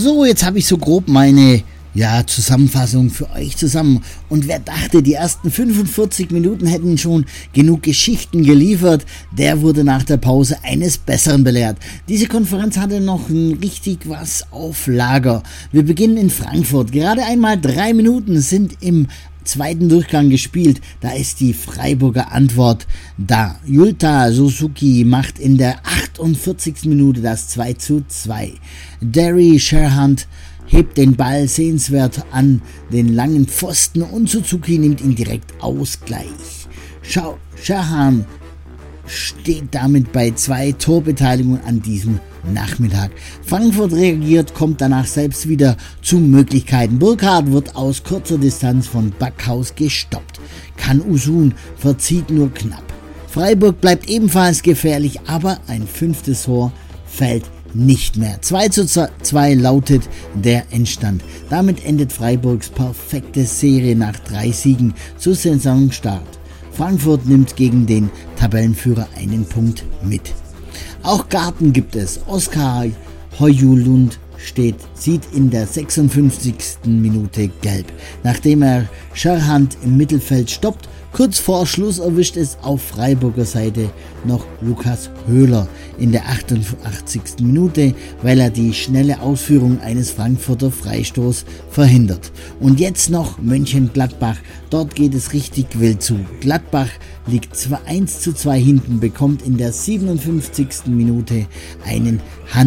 So, jetzt habe ich so grob meine Zusammenfassung für euch zusammen. Und wer dachte, die ersten 45 Minuten hätten schon genug Geschichten geliefert, der wurde nach der Pause eines Besseren belehrt. Diese Konferenz hatte noch richtig was auf Lager. Wir beginnen in Frankfurt. Gerade einmal 3 Minuten sind im zweiten Durchgang gespielt. Da ist die Freiburger Antwort da. Yuta Suzuki macht in der 48. Minute das 2:2. Derry Sherhand hebt den Ball sehenswert an den langen Pfosten und Suzuki nimmt ihn direkt Ausgleich. Sherhan steht damit bei 2 Torbeteiligungen an diesem Nachmittag. Frankfurt reagiert, kommt danach selbst wieder zu Möglichkeiten. Burkhardt wird aus kurzer Distanz von Backhaus gestoppt. Can Usun verzieht nur knapp. Freiburg bleibt ebenfalls gefährlich, aber ein 5. Tor fällt nicht mehr. 2:2 lautet der Endstand. Damit endet Freiburgs perfekte Serie nach 3 Siegen zu Saisonstart. Frankfurt nimmt gegen den Tabellenführer einen Punkt mit. Auch Garten gibt es. Oskar Højlund sieht in der 56. Minute gelb. Nachdem er Scherhand im Mittelfeld stoppt, kurz vor Schluss erwischt es auf Freiburger Seite noch Lukas Höhler in der 88. Minute, weil er die schnelle Ausführung eines Frankfurter Freistoß verhindert. Und jetzt noch Mönchengladbach. Dort geht es richtig wild zu. Gladbach liegt 1:2 hinten, bekommt in der 57. Minute einen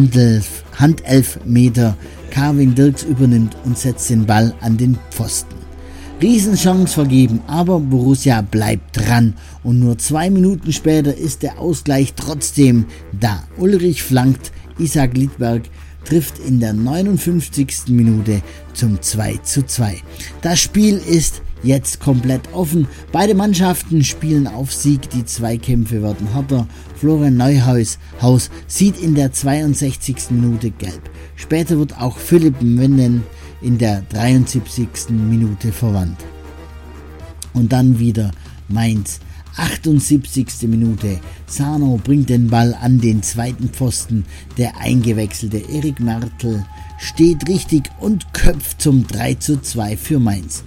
Handelfmeter. Carvin Dirks übernimmt und setzt den Ball an den Pfosten. Riesenchance vergeben, aber Borussia bleibt dran und nur 2 Minuten später ist der Ausgleich trotzdem da. Ulrich flankt, Isaac Lidberg trifft in der 59. Minute zum 2:2. Das Spiel ist jetzt komplett offen. Beide Mannschaften spielen auf Sieg, die Zweikämpfe werden härter. Florian Neuhaus sieht in der 62. Minute gelb. Später wird auch Philipp Mennen in der 73. Minute verwandt. Und dann wieder Mainz. 78. Minute. Sano bringt den Ball an den zweiten Pfosten. Der eingewechselte Erik Mertl steht richtig und köpft zum 3:2 für Mainz.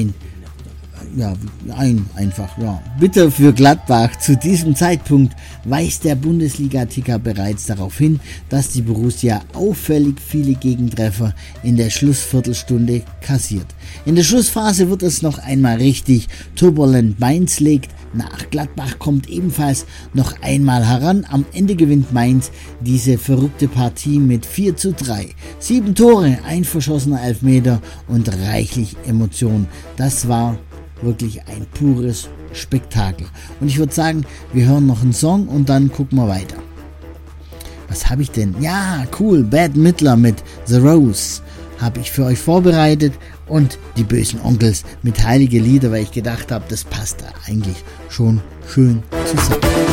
Bitter für Gladbach. Zu diesem Zeitpunkt weist der Bundesliga-Ticker bereits darauf hin, dass die Borussia auffällig viele Gegentreffer in der Schlussviertelstunde kassiert. In der Schlussphase wird es noch einmal richtig turbulent. Mainz legt nach. Gladbach kommt ebenfalls noch einmal heran. Am Ende gewinnt Mainz diese verrückte Partie mit 4:3. 7 Tore, ein verschossener Elfmeter und reichlich Emotion. Das war wirklich ein pures Spektakel. Und ich würde sagen, wir hören noch einen Song und dann gucken wir weiter. Was habe ich denn? Ja, cool, Bette Midler mit The Rose habe ich für euch vorbereitet und die Bösen Onkels mit Heilige Lieder, weil ich gedacht habe, das passt da eigentlich schon schön zusammen.